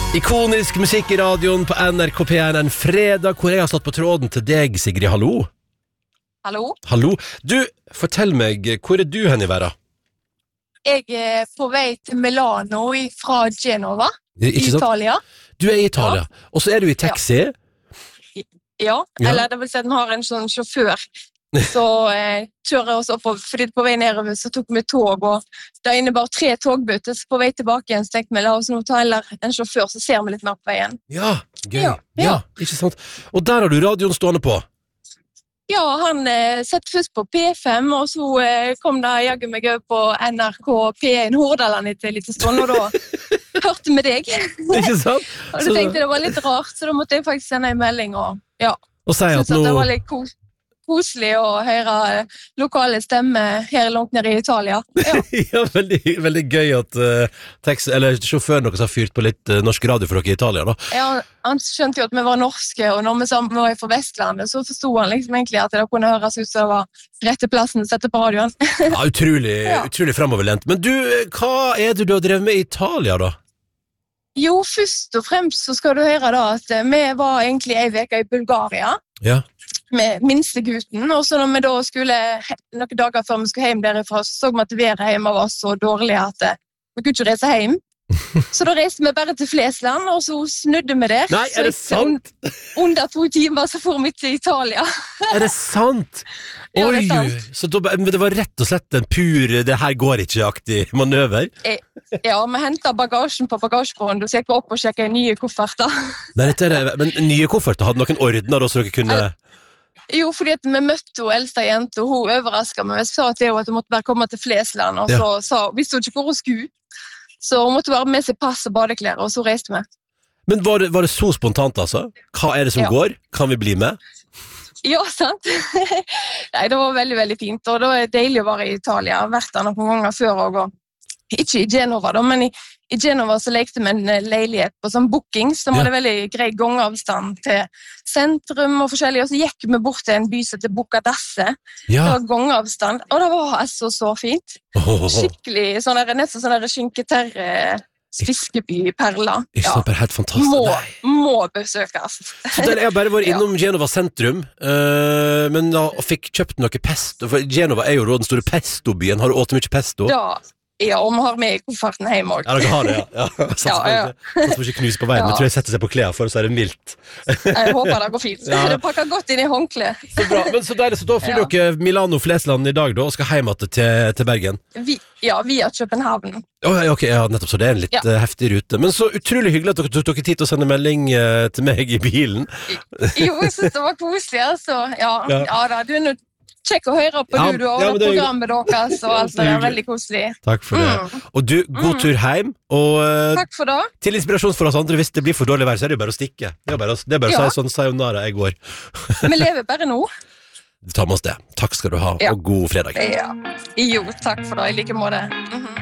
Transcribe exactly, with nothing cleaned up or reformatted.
Ikonisk musikk i radioen på N R K P en en fredag, hvor jeg har stått på tråden til deg, Sigrid. Hallo. Hallo. Hallo. Du, fortell meg, hvor er du hen i verden? Jeg er på vei til Milano fra Genova, i Ikke sant? Italia. Du er i Italia, ja. Og så er du i taxi. Ja. Ja, eller det vil si at den har en sånn sjåfør. Så eh, kjører jeg også opp, fordi på vei nedover så tok vi tog, og det innebar tre togbøter, så på vei tilbake igjen så tenkte vi, la oss nå ta heller en sjåfør, så ser vi litt mer på veien. Ja, gøy. Ja, ja. ja. Ikke sant? Og der har du radioen stående på. Ja, han eh, sett først på P fem, og så eh, kom det jaggu meg over på N R K P en Hordaland etter litt stund, og da hørte vi deg. Ikke sant? Og du tenkte det var litt rart, så da måtte jeg faktisk sende en melding, og ja, og si at synes at nå... det var litt kos koselig å høre lokale stemmer her langt nede i Italia. Ja, ja veldig, veldig gøy at uh, taxi, eller sjåføren deres har fyrt på litt uh, norsk radio for dere i Italia, da. ja, han skjønte jo at vi var norske, og når vi sammen var fra Vestlandet, så forstod han liksom egentlig at det kunne høres ut som det var rette plassen å sette på radioen. Ja, utrolig, Ja. utrolig fremoverlent. Men du, hva er det du har drevet med i Italia, da? Jo, først og fremst så skal du høre da at eh, vi var egentlig en veke i Bulgaria, Ja. med minste gutten, og så når vi da skulle, noen dager før vi skulle hjem derifra, så så vi at været hjemme var så dårlig at eh, vi kunne ikke reise hjem. Så da reiste vi bare til Flesland, og så snudde vi der. Nei, er det Så etter sant? un- Under to timer så får vi til Italia. Er det sant? Ja, Oi, det er sant. så da, men det var rett og slett en pur, det her går ikke-aktig manøver. Ja, vi hentet bagasjen på bagasjebånd, og så gikk vi opp og sjekket nye kofferter. Nei, dette er, men nye kofferter, hadde noen ordner da, så dere kunne... Jo, fordi at vi møtte hun eldste jente, og hun overrasket meg. Jeg sa til henne at hun måtte bare komme til Flesland, og så Ja. sa, visste hun ikke hvor hun skulle. Så hun måtte bare med seg pass og badeklær, og så reiste vi. Men var det, var det så spontant, altså? Hva er det som Ja. går? Kan vi bli med? Ja, sant? Nei, det var veldig, veldig fint, og det var deilig å være i Italia. Jeg har vært der noen ganger før, og ikke i Genova da, men i, i Genova så lekte vi en eh, leilighet på sånn booking, som Ja. hadde veldig grei gangavstand til sentrum og forskjellig, og så gikk vi bort til en by som heter Bucadesse. Det Ja. var gangavstand, og det var altså så fint. Åh, Skikkelig, sånn der, nesten sånn der skinketerre fiskeby-perler. ikke sant, bare helt fantastisk. må, Nei. må besøkes. Så der, jeg har bare vært Ja. innom Genova sentrum, eh, men da og fikk kjøpt noe pesto, for Genova er jo da den store pestobyen. Har du åt mye pesto? Ja, ja, og vi har med i kofferten hjem også. Ja, dere har det, ja. ja. Satser Ja, på ja. ikke- satser på ikke knuse på veien, Ja. men tror jeg setter seg på klær for, så er det mildt. Jeg håper det går fint. Ja. Det pakker godt inn i håndkle. Så bra, men så der, så da flyr Ja. dere Milano-Flesland i dag da, og skal hjem igjen til, til Bergen. Vi, ja, via København. Å, ja, ok, ja, nettopp, så det er en litt Ja. eh, heftig rute. Men så utrolig hyggelig at dere tok dere tid til å sende melding eh, til meg i bilen. Jo, jeg synes det var koselig, altså. Ja, Ja. ja da, du er nå kjekk å høre på Ja, du, du, og ja, men det er programmet deres, og alt Så det er hyggelig. veldig koselig. Takk for det. Mm. Og du, god Mm. tur hjem, og eh, Takk for det. til inspirasjon for oss andre, hvis det blir for dårlig vær, så er det jo bare å stikke. Det er bare, å- det er bare å Ja. si sånn, sayonara, jeg går. Vi lever bare nå. Ta med oss det. Takk skal du ha, Ja. og god fredag. Ja. Jo, takk for det, i like måte.